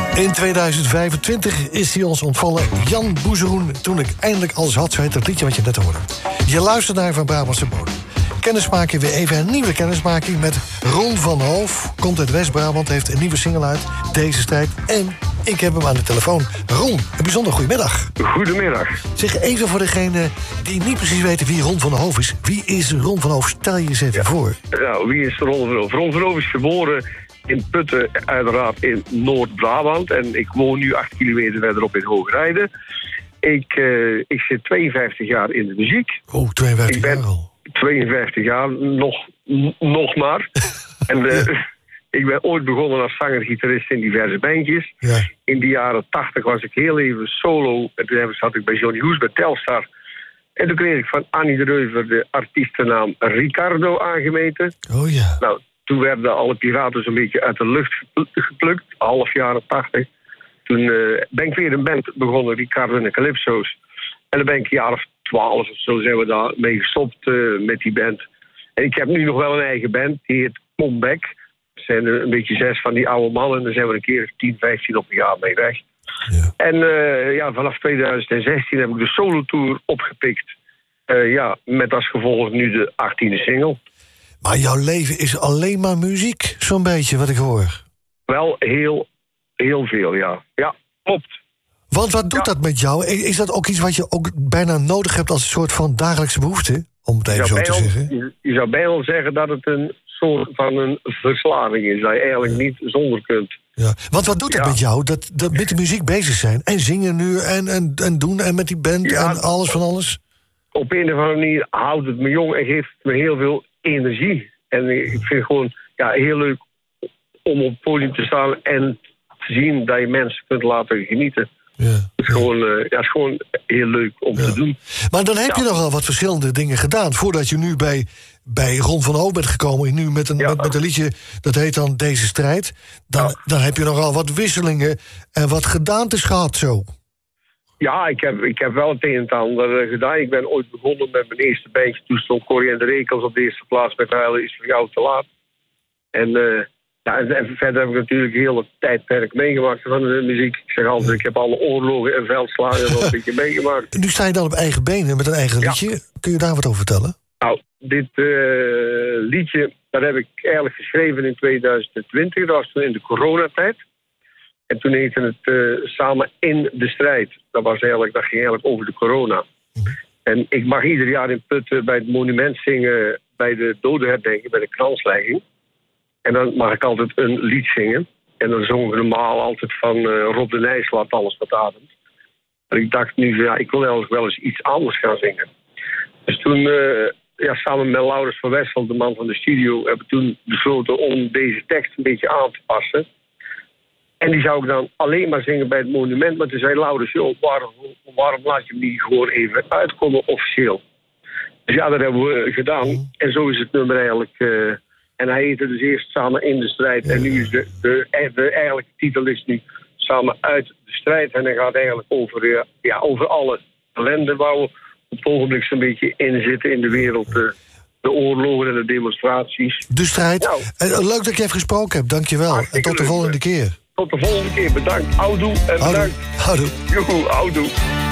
In 2025 is hij ons ontvallen, Jan Boezeroen. Toen ik eindelijk alles had, zo heet het liedje wat je net hoorde. Je luistert naar Van Brabantse bodem. Kennismaking, weer even een nieuwe kennismaking met Ron van Hoof. Komt uit West-Brabant, heeft een nieuwe single uit, Deze Strijd. En ik heb hem aan de telefoon. Ron, een bijzonder goedemiddag. Goedemiddag. Zeg even voor degene die niet precies weten wie Ron van Hoof is. Wie is Ron van Hoof? Stel je eens even voor. Nou, wie is Ron van Hoof? Ron van Hoof is geboren in Putten, uiteraard in Noord-Brabant. En ik woon nu 8 kilometer verderop in Hoogrijden. Ik zit 52 jaar in de muziek. Oh, 52 jaar al. 52 jaar, nog maar. En ik ben ooit begonnen als zanger-gitarist in diverse bandjes. Ja. In de jaren 80 was ik heel even solo. En toen zat ik bij Johnny Hoes, bij Telstar. En toen kreeg ik van Annie de Reuver de artiestennaam Ricardo aangemeten. Oh ja. Nou, toen werden alle piraten zo'n beetje uit de lucht geplukt. Half jaren 80. Toen ben ik weer een band begonnen, Ricardo en de Calypso's. En dan ben ik een jaar of 12 of zo zijn we daar mee gestopt met die band. En ik heb nu nog wel een eigen band, die heet Comeback. Er zijn een beetje 6 van die oude mannen en daar zijn we een keer 10, 15 op een jaar mee weg. Ja. En vanaf 2016 heb ik de solo-tour opgepikt. Met als gevolg nu de 18e single. Maar jouw leven is alleen maar muziek, zo'n beetje, wat ik hoor. Wel heel veel, ja. Ja, klopt. Want wat doet dat met jou? Is dat ook iets wat je ook bijna nodig hebt als een soort van dagelijkse behoefte? Om het even zo te zeggen. Je zou bijna wel zeggen dat het een soort van een verslaving is. Dat je eigenlijk niet zonder kunt. Ja. Want wat doet dat met jou? Dat met de muziek bezig zijn. En zingen nu en doen en met die band en alles van alles? Op een of andere manier houdt het me jong en geeft me heel veel energie. En ik vind het gewoon heel leuk om op het podium te staan en te zien dat je mensen kunt laten genieten. Ja. Het is gewoon heel leuk om te doen. Maar dan heb je nogal wat verschillende dingen gedaan. Voordat je nu bij Ron van Hoof bent gekomen. Nu met een liedje, dat heet dan Deze Strijd. Dan heb je nogal wat wisselingen en wat gedaantes gehad zo. Ja, ik heb wel het een en het ander gedaan. Ik ben ooit begonnen met mijn eerste bandje. Toen stond Corrie en de Rekels op de eerste plaats met Huilen is voor jou te laat. En verder heb ik natuurlijk heel het tijdperk meegemaakt van de muziek. Ik zeg altijd, ik heb alle oorlogen en veldslagen wel een beetje meegemaakt. Nu sta je dan op eigen benen met een eigen liedje. Kun je daar wat over vertellen? Nou, dit liedje, dat heb ik eigenlijk geschreven in 2020. Dat was toen in de coronatijd. En toen heette het Samen in de Strijd. Dat ging eigenlijk over de corona. En ik mag ieder jaar in Putten bij het monument zingen, bij de dodenherdenking, bij de kranslegging. En dan mag ik altijd een lied zingen. En dan zongen we normaal altijd van Rob de Nijs, Laat alles wat ademt. Maar ik dacht nu, ik wil eigenlijk wel eens iets anders gaan zingen. Dus toen, samen met Laurens van Wessel, de man van de studio, hebben we toen besloten om deze tekst een beetje aan te passen. En die zou ik dan alleen maar zingen bij het monument. Maar toen zei Laurens, waarom laat je hem niet gewoon even uitkomen officieel? Dus dat hebben we gedaan. En zo is het nummer eigenlijk. En hij heette dus eerst Samen in de Strijd. En nu is de eigenlijke titel is nu Samen uit de Strijd. En hij gaat eigenlijk over alle ellende waar we op het ogenblik zo'n beetje in zitten in de wereld. De oorlogen en de demonstraties. De strijd. Nou, leuk dat ik je even gesproken heb. Dank je wel. En tot de volgende keer. Tot de volgende keer. Bedankt. Houdoe en bedankt. Houdoe. Joehoe, houdoe.